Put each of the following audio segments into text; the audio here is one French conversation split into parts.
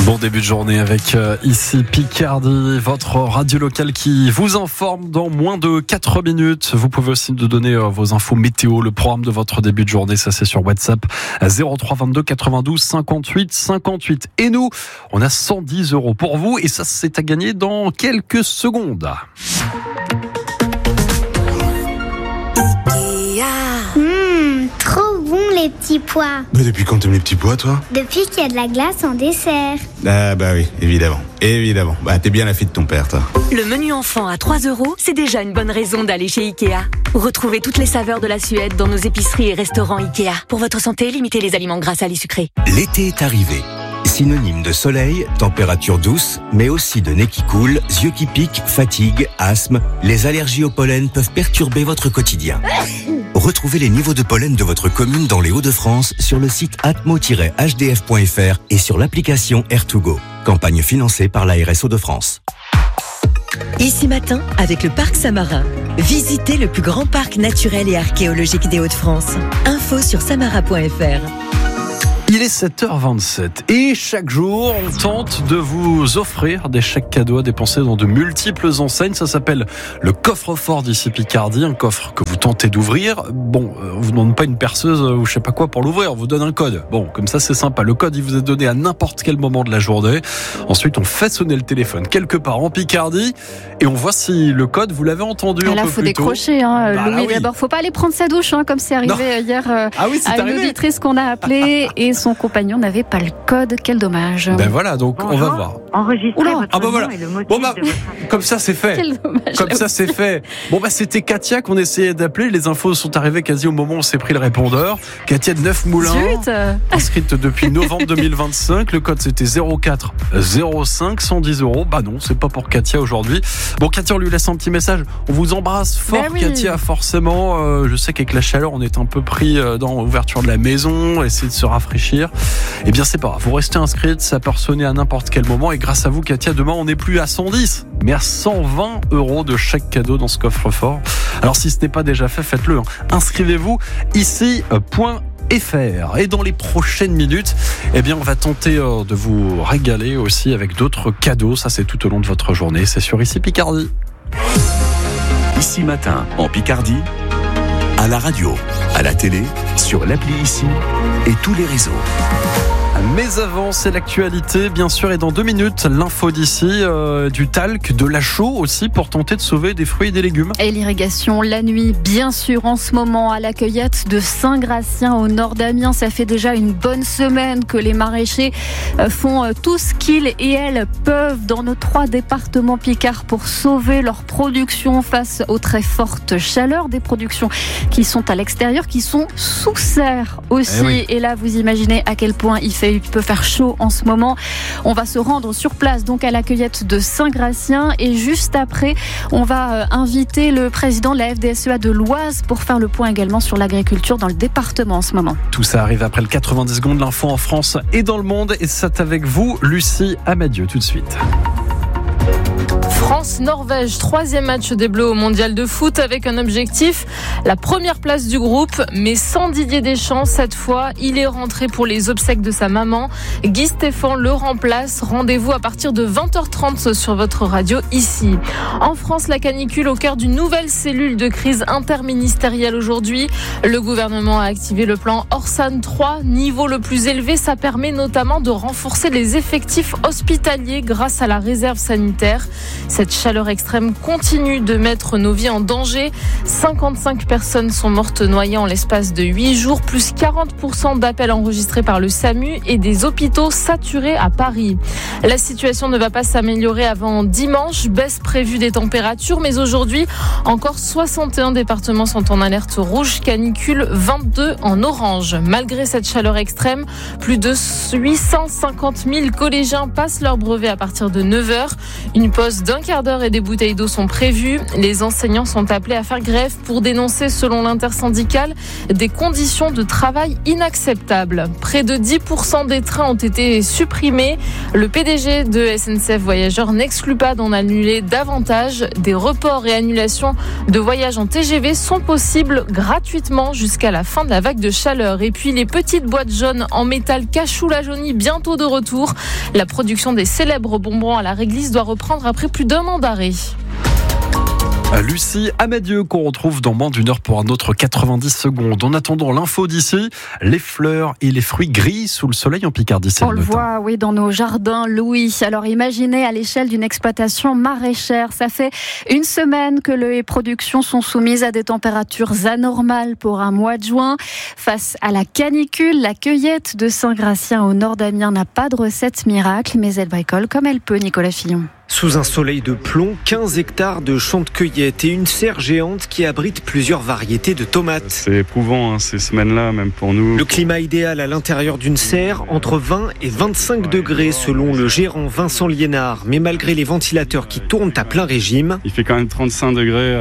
Bon début de journée avec ici Picardie, votre radio locale qui vous informe dans moins de 4 minutes. Vous pouvez aussi nous donner vos infos météo, le programme de votre début de journée, ça c'est sur WhatsApp 03 22 92 58 58. Et nous, on a 110 € pour vous et ça c'est à gagner dans quelques secondes. Trop bon les petits pois. Mais depuis quand t'aimes les petits pois, toi ? Depuis qu'il y a de la glace en dessert. Ah bah oui, évidemment. Bah t'es bien la fille de ton père, toi. Le menu enfant à 3 €, c'est déjà une bonne raison d'aller chez Ikea. Retrouvez toutes les saveurs de la Suède dans nos épiceries et restaurants Ikea. Pour votre santé, limitez les aliments gras, salés, sucrés. L'été est arrivé. Synonyme de soleil, température douce, mais aussi de nez qui coule, yeux qui piquent, fatigue, asthme. Les allergies au pollen peuvent perturber votre quotidien. Retrouvez les niveaux de pollen de votre commune dans les Hauts-de-France sur le site atmo-hdf.fr et sur l'application Air2Go. Campagne financée par l'ARS Hauts-de-France. Ici matin, avec le Parc Samarin. Visitez le plus grand parc naturel et archéologique des Hauts-de-France. Info sur samara.fr. Il est 7h27 et chaque jour, on tente de vous offrir des chèques cadeaux à dépenser dans de multiples enseignes. Ça s'appelle le coffre-fort d'ici Picardie, un coffre que vous tentez d'ouvrir. Bon, on vous demande pas une perceuse ou je sais pas quoi pour l'ouvrir, on vous donne un code. Bon, comme ça c'est sympa. Le code, il vous est donné à n'importe quel moment de la journée. Ensuite, on fait sonner le téléphone quelque part en Picardie et on voit si le code, vous l'avez entendu un peu plus tôt. Là, faut décrocher, Louis. Oui. D'abord, faut pas aller prendre sa douche, comme c'est arrivé hier à une auditrice qu'on a appelée et son compagnon n'avait pas le code. Quel dommage. Ben voilà, donc on va voir. Enregistrez votre nom et le motif de votre... Comme ça c'est fait. Quel dommage. Comme ça c'est fait. Bon c'était Katia qu'on essayait d'appeler. Les infos sont arrivées quasi au moment où on s'est pris le répondeur. Katia de Neufmoulins, inscrite depuis novembre 2025. Le code c'était 04 05 110 €. Bah non, c'est pas pour Katia aujourd'hui. Bon Katia, on lui laisse un petit message. On vous embrasse fort, oui. Katia, forcément. Je sais qu'avec la chaleur, on est un peu pris dans l'ouverture de la maison, essayer de se rafraîchir. Eh bien c'est pas grave, vous restez inscrite, ça peut sonner à n'importe quel moment et grâce à vous Katia, demain on n'est plus à 110 mais à 120 € de chèque cadeau dans ce coffre-fort. Alors si ce n'est pas déjà fait, faites-le. Inscrivez-vous ici.fr. Et dans les prochaines minutes, eh bien on va tenter de vous régaler aussi avec d'autres cadeaux. Ça c'est tout au long de votre journée, c'est sur Ici Picardie. Ici matin en Picardie, à la radio, à la télé, sur l'appli Ici et tous les réseaux. Mais avant, c'est l'actualité, bien sûr, et dans 2 minutes, l'info d'ici, du talc, de la chaux aussi, pour tenter de sauver des fruits et des légumes. Et l'irrigation la nuit, bien sûr, en ce moment, à la cueillette de Saint-Gratien, au nord d'Amiens. Ça fait déjà une bonne semaine que les maraîchers font tout ce qu'ils et elles peuvent dans nos 3 départements picards pour sauver leur production face aux très fortes chaleurs. Des productions qui sont à l'extérieur, qui sont sous serre aussi. Oui. Et là, vous imaginez à quel point il peut faire chaud en ce moment. On va se rendre sur place donc à la cueillette de Saint-Gratien et juste après on va inviter le président de la FDSEA de l'Oise pour faire le point également sur l'agriculture dans le département en ce moment. Tout ça arrive après le 90 secondes, l'info en France et dans le monde, et c'est avec vous Lucie Amadieu tout de suite. France-Norvège, 3e match des Bleus au mondial de foot avec un objectif, la première place du groupe, mais sans Didier Deschamps cette fois. Il est rentré pour les obsèques de sa maman. Guy Stéphane le remplace. Rendez-vous à partir de 20h30 sur votre radio ici. En France, la canicule au cœur d'une nouvelle cellule de crise interministérielle aujourd'hui. Le gouvernement a activé le plan Orsan 3, niveau le plus élevé. Ça permet notamment de renforcer les effectifs hospitaliers grâce à la réserve sanitaire. Cette chaleur extrême continue de mettre nos vies en danger. 55 personnes sont mortes noyées en l'espace de 8 jours, plus 40% d'appels enregistrés par le SAMU et des hôpitaux saturés à Paris. La situation ne va pas s'améliorer avant dimanche, baisse prévue des températures, mais aujourd'hui, encore 61 départements sont en alerte rouge, canicule 22 en orange. Malgré cette chaleur extrême, plus de 850 000 collégiens passent leur brevet à partir de 9h. Une pause d'un quart d'heure et des bouteilles d'eau sont prévues. Les enseignants sont appelés à faire grève pour dénoncer, selon l'intersyndicale, des conditions de travail inacceptables. Près de 10% des trains ont été supprimés. Le PDG de SNCF Voyageurs n'exclut pas d'en annuler davantage. Des reports et annulations de voyages en TGV sont possibles gratuitement jusqu'à la fin de la vague de chaleur. Et puis les petites boîtes jaunes en métal Cachou la Jaunie bientôt de retour. La production des célèbres bonbons à la réglisse doit reprendre après plus d'un an d'arrêt. Lucie Amadieu qu'on retrouve dans moins d'une heure pour un autre 90 secondes. En attendant l'info d'ici, les fleurs et les fruits gris sous le soleil en Picardie. On le voit, oui, dans nos jardins, Louis. Alors imaginez à l'échelle d'une exploitation maraîchère. Ça fait une semaine que les productions sont soumises à des températures anormales pour un mois de juin. Face à la canicule, la cueillette de Saint-Gratien au nord d'Amiens n'a pas de recette miracle, mais elle bricole comme elle peut, Nicolas Fillon. Sous un soleil de plomb, 15 hectares de champs de cueillette et une serre géante qui abrite plusieurs variétés de tomates. C'est éprouvant ces semaines-là, même pour nous. Le climat idéal à l'intérieur d'une serre, entre 20 et 25 degrés selon le gérant Vincent Liénard. Mais malgré les ventilateurs qui tournent à plein régime... Il fait quand même 35 degrés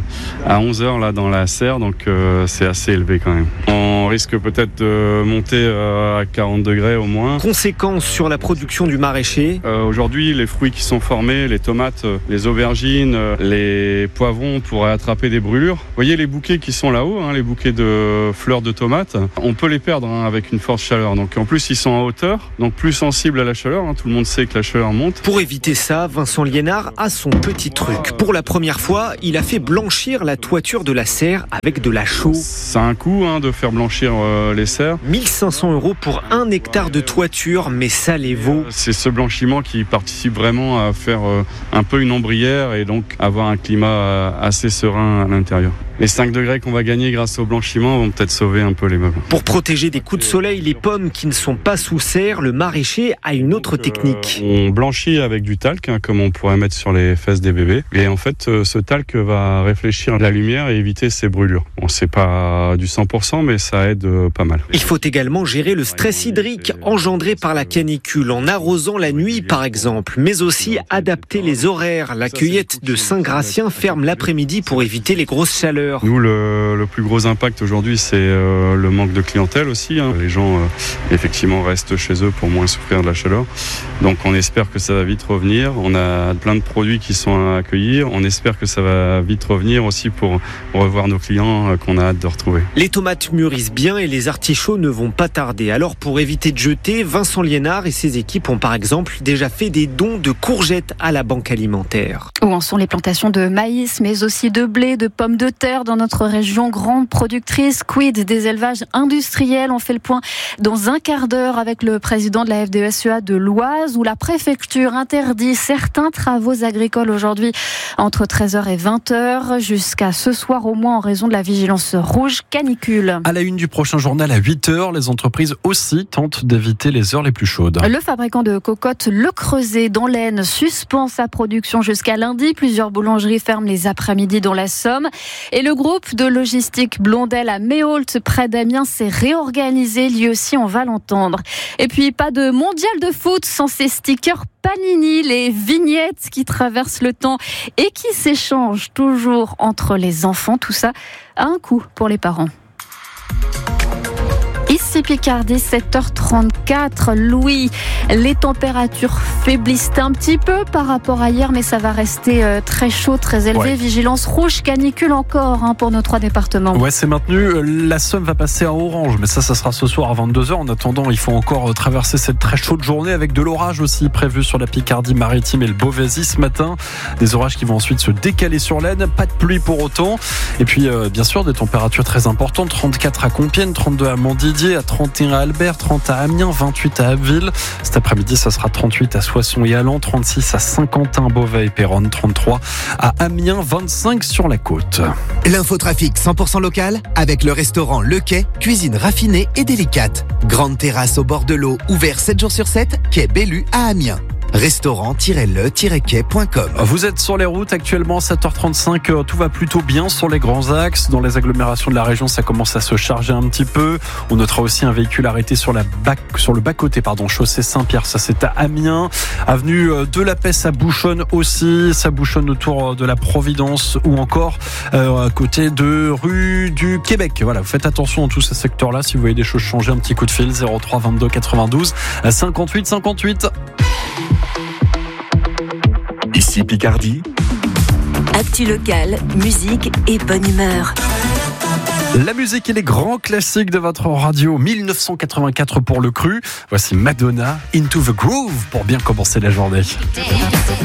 à 11 heures là, dans la serre, donc c'est assez élevé quand même. On risque peut-être de monter à 40 degrés au moins. Conséquence sur la production du maraîcher. Aujourd'hui, les fruits qui sont formés, les tomates, les aubergines, les poivrons pourraient attraper des brûlures. Vous voyez les bouquets qui sont là-haut, les bouquets de fleurs de tomates, on peut les perdre avec une forte chaleur. Donc en plus ils sont en hauteur, donc plus sensibles à la chaleur. Tout le monde sait que la chaleur monte. Pour éviter ça, Vincent Liénard a son petit truc. Pour la première fois, il a fait blanchir la toiture de la serre avec de la chaux. Ça a un coût de faire blanchir les serres. 1 500 € pour 1 hectare de toiture, mais ça les vaut. C'est ce blanchiment qui participe vraiment à faire un peu une ombrière et donc avoir un climat assez serein à l'intérieur. Les 5 degrés qu'on va gagner grâce au blanchiment vont peut-être sauver un peu les meubles. Pour protéger des coups de soleil les pommes qui ne sont pas sous serre, le maraîcher a une autre technique. On blanchit avec du talc, comme on pourrait mettre sur les fesses des bébés. Et en fait, ce talc va réfléchir la lumière et éviter ces brûlures. Bon, c'est pas du 100%, mais ça aide pas mal. Il faut également gérer le stress hydrique engendré par la canicule, en arrosant la nuit par exemple, mais aussi adapter les horaires. La cueillette de Saint-Gratien ferme l'après-midi pour éviter les grosses chaleurs. Nous, le plus gros impact aujourd'hui, c'est le manque de clientèle aussi. Les gens, effectivement, restent chez eux pour moins souffrir de la chaleur. Donc, on espère que ça va vite revenir. On a plein de produits qui sont à accueillir. On espère que ça va vite revenir aussi pour revoir nos clients qu'on a hâte de retrouver. Les tomates mûrissent bien et les artichauts ne vont pas tarder. Alors, pour éviter de jeter, Vincent Liénard et ses équipes ont par exemple déjà fait des dons de courgettes à la Banque alimentaire. Où en sont les plantations de maïs, mais aussi de blé, de pommes de terre dans notre région, grande productrice. Quid des élevages industriels? On fait le point dans un quart d'heure avec le président de la FDSEA de l'Oise, où la préfecture interdit certains travaux agricoles aujourd'hui entre 13h et 20h, jusqu'à ce soir au moins en raison de la vigilance rouge canicule. À la une du prochain journal à 8h, les entreprises aussi tentent d'éviter les heures les plus chaudes. Le fabricant de cocottes Le Creuset dans l'Aisne suspend sa production jusqu'à lundi. Plusieurs boulangeries ferment les après-midi dans la Somme. Et le groupe de logistique Blondel à Méholt, près d'Amiens, s'est réorganisé. Lui aussi, on va l'entendre. Et puis, pas de mondial de foot sans ces stickers Panini, les vignettes qui traversent le temps et qui s'échangent toujours entre les enfants. Tout ça a un coût pour les parents. Ici Picardie, 7h34. Louis, les températures faiblissent un petit peu par rapport à hier, mais ça va rester très chaud, très élevé. Ouais. Vigilance rouge, canicule encore pour nos 3 départements. Ouais, c'est maintenu. La Somme va passer à orange, mais ça sera ce soir à 22h. En attendant, il faut encore traverser cette très chaude journée avec de l'orage aussi prévu sur la Picardie maritime et le Beauvaisis ce matin. Des orages qui vont ensuite se décaler sur l'Aisne. Pas de pluie pour autant. Et puis, bien sûr, des températures très importantes. 34 à Compiègne, 32 à Montdidier, à 31 à Albert, 30 à Amiens, 28 à Abbeville. Cet après-midi, ça sera 38 à Soissons et Allan, 36 à Saint-Quentin, Beauvais et Péronne, 33 à Amiens, 25 sur la côte. L'infotrafic 100% local avec le restaurant Le Quai, cuisine raffinée et délicate. Grande terrasse au bord de l'eau, ouvert 7 jours sur 7, quai Bellu à Amiens. Restaurant-le-quai.com. Vous êtes sur les routes actuellement, 7h35, tout va plutôt bien sur les grands axes. Dans les agglomérations de la région, ça commence à se charger un petit peu. On notera aussi un véhicule arrêté sur le bas-côté, chaussée Saint-Pierre, ça c'est à Amiens. Avenue de la Paix, ça bouchonne aussi, ça bouchonne autour de la Providence ou encore à côté de rue du Québec. Voilà, vous faites attention dans tous ces secteurs-là. Si vous voyez des choses changer, un petit coup de fil, 03 22 92 58 58. Ici Picardie. Actu locale, musique et bonne humeur. La musique et les grands classiques de votre radio, 1984 pour le cru. Voici Madonna, Into the Groove, pour bien commencer la journée.